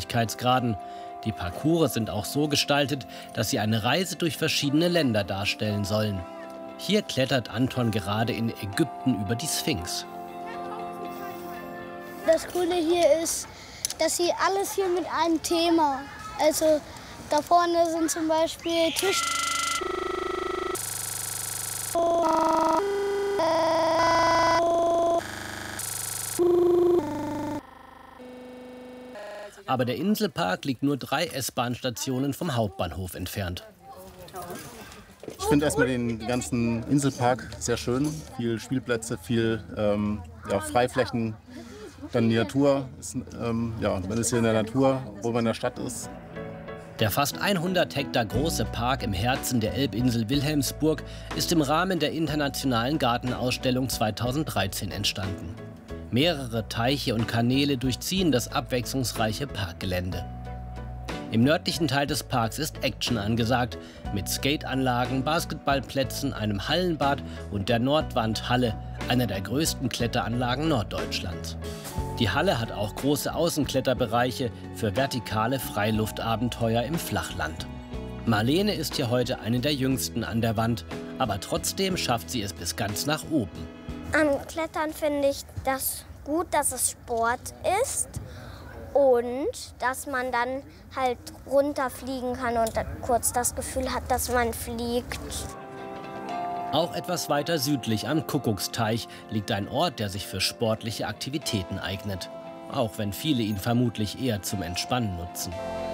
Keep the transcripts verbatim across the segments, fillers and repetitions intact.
Schwierigkeitsgraden. Die Parcours sind auch so gestaltet, dass sie eine Reise durch verschiedene Länder darstellen sollen. Hier klettert Anton gerade in Ägypten über die Sphinx. Das Coole hier ist, dass sie alles hier mit einem Thema. Also da vorne sind zum Beispiel Tisch. Aber der Inselpark liegt nur drei S-Bahn-Stationen vom Hauptbahnhof entfernt. Ich finde erstmal den ganzen Inselpark sehr schön. Viel Spielplätze, viel ähm, ja, Freiflächen. Dann die Natur. Ist, ähm, ja, man ist hier in der Natur, wo man in der Stadt ist. Der fast hundert Hektar große Park im Herzen der Elbinsel Wilhelmsburg ist im Rahmen der Internationalen Gartenausstellung zweitausenddreizehn entstanden. Mehrere Teiche und Kanäle durchziehen das abwechslungsreiche Parkgelände. Im nördlichen Teil des Parks ist Action angesagt, mit Skateanlagen, Basketballplätzen, einem Hallenbad und der Nordwandhalle, einer der größten Kletteranlagen Norddeutschlands. Die Halle hat auch große Außenkletterbereiche für vertikale Freiluftabenteuer im Flachland. Marlene ist hier heute eine der jüngsten an der Wand, aber trotzdem schafft sie es bis ganz nach oben. Am Klettern finde ich das gut, dass es Sport ist und dass man dann halt runterfliegen kann und kurz das Gefühl hat, dass man fliegt. Auch etwas weiter südlich am Kuckucksteich liegt ein Ort, der sich für sportliche Aktivitäten eignet. Auch wenn viele ihn vermutlich eher zum Entspannen nutzen.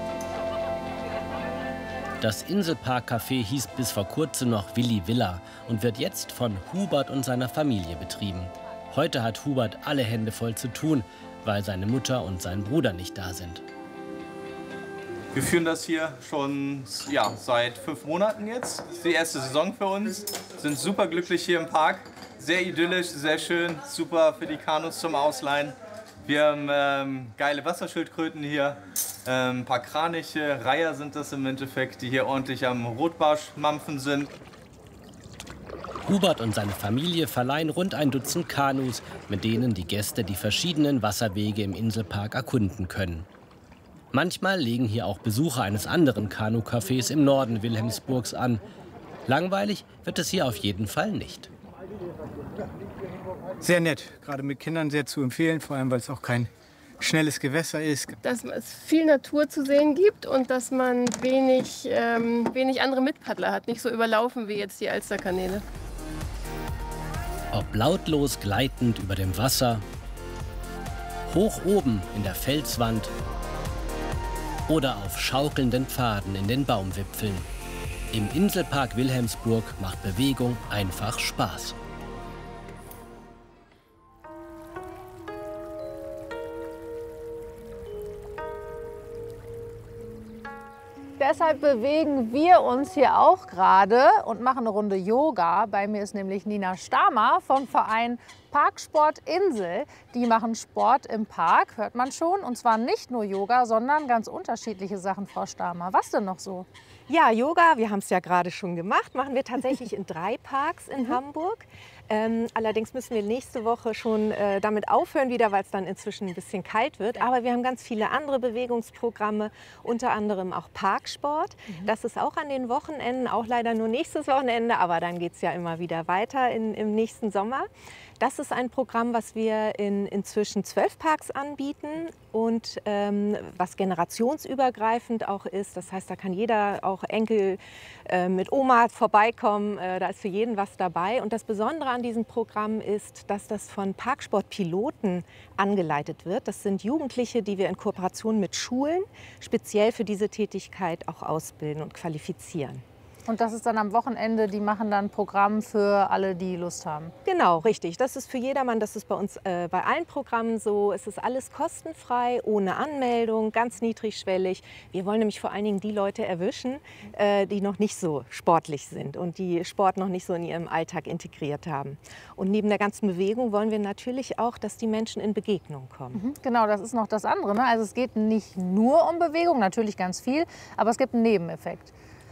Das Inselpark-Café hieß bis vor kurzem noch Willi Villa und wird jetzt von Hubert und seiner Familie betrieben. Heute hat Hubert alle Hände voll zu tun, weil seine Mutter und sein Bruder nicht da sind. Wir führen das hier schon ja, seit fünf Monaten jetzt. Das ist die erste Saison für uns. Sind super glücklich hier im Park. Sehr idyllisch, sehr schön. Super für die Kanus zum Ausleihen. Wir haben ähm, geile Wasserschildkröten hier. Ähm, ein paar Kraniche, Reiher sind das im Endeffekt, die hier ordentlich am Rotbarsch mampfen sind. Hubert und seine Familie verleihen rund ein Dutzend Kanus, mit denen die Gäste die verschiedenen Wasserwege im Inselpark erkunden können. Manchmal legen hier auch Besucher eines anderen Kanu-Cafés im Norden Wilhelmsburgs an. Langweilig wird es hier auf jeden Fall nicht. Sehr nett, gerade mit Kindern sehr zu empfehlen, vor allem weil es auch kein schnelles Gewässer ist. Dass es viel Natur zu sehen gibt und dass man wenig, ähm, wenig andere Mitpaddler hat, nicht so überlaufen wie jetzt die Alsterkanäle. Ob lautlos gleitend über dem Wasser, hoch oben in der Felswand oder auf schaukelnden Pfaden in den Baumwipfeln. Im Inselpark Wilhelmsburg macht Bewegung einfach Spaß. Deshalb bewegen wir uns hier auch gerade und machen eine Runde Yoga. Bei mir ist nämlich Nina Stamer vom Verein Parksport Insel. Die machen Sport im Park, hört man schon. Und zwar nicht nur Yoga, sondern ganz unterschiedliche Sachen, Frau Stamer. Was denn noch so? Ja, Yoga, wir haben es ja gerade schon gemacht, machen wir tatsächlich in drei Parks in Hamburg. Ähm, allerdings müssen wir nächste Woche schon äh, damit aufhören wieder, weil es dann inzwischen ein bisschen kalt wird. Aber wir haben ganz viele andere Bewegungsprogramme, unter anderem auch Parksport. Mhm. Das ist auch an den Wochenenden, auch leider nur nächstes Wochenende, aber dann geht es ja immer wieder weiter in, im nächsten Sommer. Das ist ein Programm, was wir in inzwischen zwölf Parks anbieten und ähm, was generationsübergreifend auch ist. Das heißt, da kann jeder, auch Enkel äh, mit Oma vorbeikommen. Äh, da ist für jeden was dabei. Und das Besondere an diesem Programm ist, dass das von Parksportpiloten angeleitet wird. Das sind Jugendliche, die wir in Kooperation mit Schulen speziell für diese Tätigkeit auch ausbilden und qualifizieren. Und das ist dann am Wochenende, die machen dann ein Programm für alle, die Lust haben. Genau, richtig. Das ist für jedermann, das ist bei uns äh, bei allen Programmen so. Es ist alles kostenfrei, ohne Anmeldung, ganz niedrigschwellig. Wir wollen nämlich vor allen Dingen die Leute erwischen, äh, die noch nicht so sportlich sind und die Sport noch nicht so in ihrem Alltag integriert haben. Und neben der ganzen Bewegung wollen wir natürlich auch, dass die Menschen in Begegnung kommen. Mhm, genau, das ist noch das andere, ne? Also es geht nicht nur um Bewegung, natürlich ganz viel, aber es gibt einen Nebeneffekt.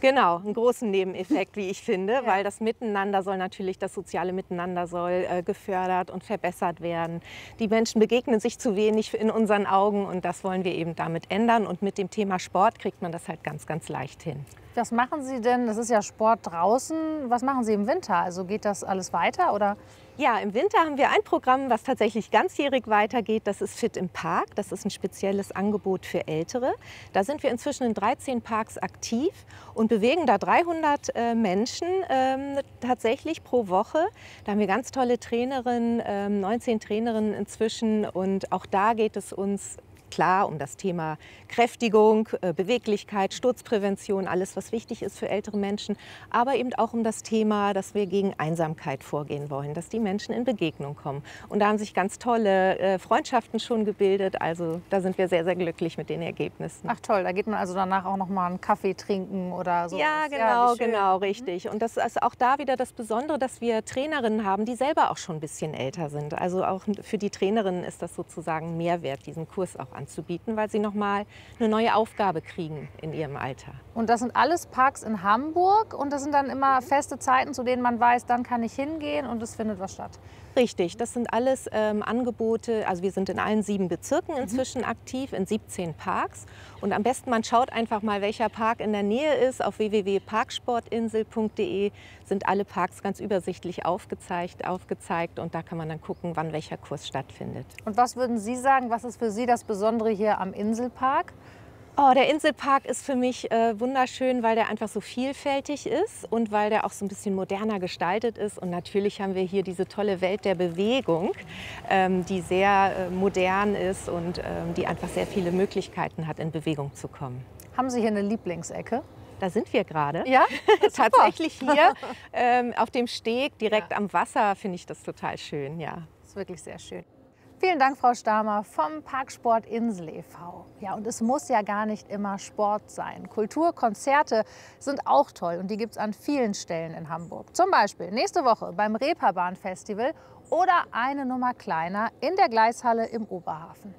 Genau, einen großen Nebeneffekt, wie ich finde, ja. Weil das Miteinander soll natürlich, das soziale Miteinander soll äh, gefördert und verbessert werden. Die Menschen begegnen sich zu wenig in unseren Augen und das wollen wir eben damit ändern. Und mit dem Thema Sport kriegt man das halt ganz, ganz leicht hin. Was machen Sie denn? Das ist ja Sport draußen. Was machen Sie im Winter? Also geht das alles weiter oder? Ja, im Winter haben wir ein Programm, was tatsächlich ganzjährig weitergeht. Das ist Fit im Park. Das ist ein spezielles Angebot für Ältere. Da sind wir inzwischen in dreizehn Parks aktiv und bewegen da dreihundert äh, Menschen ähm, tatsächlich pro Woche. Da haben wir ganz tolle Trainerinnen, ähm, neunzehn Trainerinnen inzwischen. Und auch da geht es uns klar um das Thema Kräftigung, Beweglichkeit, Sturzprävention, alles, was wichtig ist für ältere Menschen, aber eben auch um das Thema, dass wir gegen Einsamkeit vorgehen wollen, dass die Menschen in Begegnung kommen. Und da haben sich ganz tolle Freundschaften schon gebildet, also da sind wir sehr, sehr glücklich mit den Ergebnissen. Ach toll, da geht man also danach auch noch mal einen Kaffee trinken oder so. Ja, genau, ja, genau, richtig. Und das ist auch da wieder das Besondere, dass wir Trainerinnen haben, die selber auch schon ein bisschen älter sind. Also auch für die Trainerinnen ist das sozusagen ein Mehrwert, diesen Kurs auch anzubieten, weil sie noch mal eine neue Aufgabe kriegen in ihrem Alter. Und das sind alles Parks in Hamburg und das sind dann immer feste Zeiten, zu denen man weiß, dann kann ich hingehen und es findet was statt? Richtig, das sind alles ähm, Angebote, also wir sind in allen sieben Bezirken inzwischen mhm. aktiv, in siebzehn Parks. Und am besten man schaut einfach mal, welcher Park in der Nähe ist. Auf w w w punkt parksportinsel punkt de sind alle Parks ganz übersichtlich aufgezeigt, aufgezeigt und da kann man dann gucken, wann welcher Kurs stattfindet. Und was würden Sie sagen, was ist für Sie das Besondere hier am Inselpark? Oh, der Inselpark ist für mich äh, wunderschön, weil der einfach so vielfältig ist und weil der auch so ein bisschen moderner gestaltet ist. Und natürlich haben wir hier diese tolle Welt der Bewegung, ähm, die sehr äh, modern ist und ähm, die einfach sehr viele Möglichkeiten hat, in Bewegung zu kommen. Haben Sie hier eine Lieblingsecke? Da sind wir gerade. Ja? Tatsächlich hier ähm, auf dem Steg, direkt ja. am Wasser, finde ich das total schön. Ja. Das ist wirklich sehr schön. Vielen Dank, Frau Stamer vom Parksport Insel e V Ja, und es muss ja gar nicht immer Sport sein. Kultur, Konzerte sind auch toll und die gibt es an vielen Stellen in Hamburg. Zum Beispiel nächste Woche beim Reeperbahn-Festival oder eine Nummer kleiner in der Gleishalle im Oberhafen.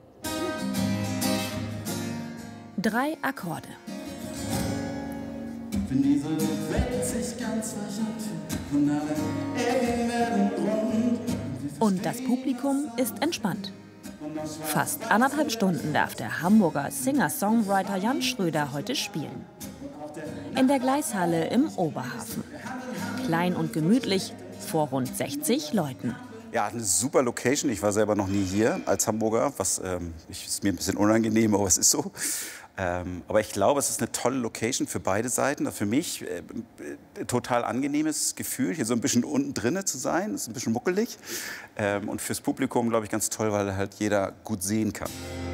Drei Akkorde. Wenn diese Welt sich ganz verjagt und alle Ecken werden rund. Und das Publikum ist entspannt. Fast anderthalb Stunden darf der Hamburger Singer-Songwriter Jan Schröder heute spielen. In der Gleishalle im Oberhafen. Klein und gemütlich, vor rund sechzig Leuten. Ja, eine super Location. Ich war selber noch nie hier als Hamburger, was ähm, ist mir ein bisschen unangenehm, aber es ist so. Ähm, aber ich glaube, es ist eine tolle Location für beide Seiten. Für mich äh, äh, total angenehmes Gefühl, hier so ein bisschen unten drinne zu sein. Es ist ein bisschen muckelig. Ähm, und fürs Publikum, glaube ich, ganz toll, weil halt jeder gut sehen kann.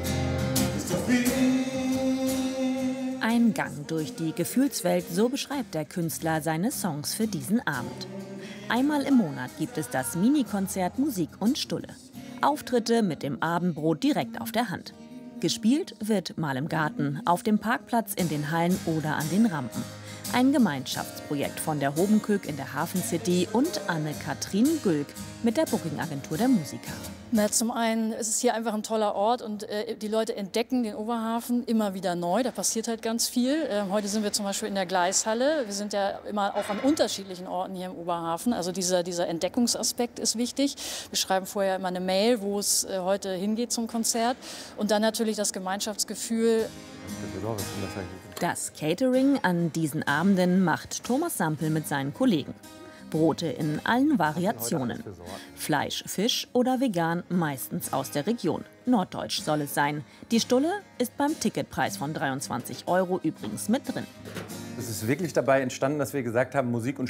Ein Gang durch die Gefühlswelt, so beschreibt der Künstler seine Songs für diesen Abend. Einmal im Monat gibt es das Mini-Konzert Musik und Stulle. Auftritte mit dem Abendbrot direkt auf der Hand. Gespielt wird mal im Garten, auf dem Parkplatz, in den Hallen oder an den Rampen. Ein Gemeinschaftsprojekt von der Hobenkök in der Hafen City und Anne-Kathrin Gülk mit der Booking-Agentur der Musiker. Na, zum einen ist es hier einfach ein toller Ort und äh, die Leute entdecken den Oberhafen immer wieder neu. Da passiert halt ganz viel. Ähm, heute sind wir zum Beispiel in der Gleishalle. Wir sind ja immer auch an unterschiedlichen Orten hier im Oberhafen. Also dieser, dieser Entdeckungsaspekt ist wichtig. Wir schreiben vorher immer eine Mail, wo es äh, heute hingeht zum Konzert. Und dann natürlich das Gemeinschaftsgefühl. Das Catering an diesen Abenden macht Thomas Sampel mit seinen Kollegen. Brote in allen Variationen. Fleisch, Fisch oder vegan, meistens aus der Region. Norddeutsch soll es sein. Die Stulle ist beim Ticketpreis von dreiundzwanzig Euro übrigens mit drin. Es ist wirklich dabei entstanden, dass wir gesagt haben, Musik und